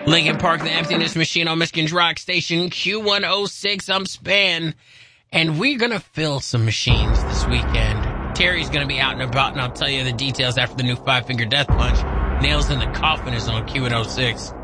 Lincoln Park, the Emptiness Machine on Michigan's Rock Station, Q106. I'm Span, and we're going to fill some machines this weekend. Terry's going to be out and about, and I'll tell you the details after the new Five Finger Death Punch. Nails in the Coffin is on Q106.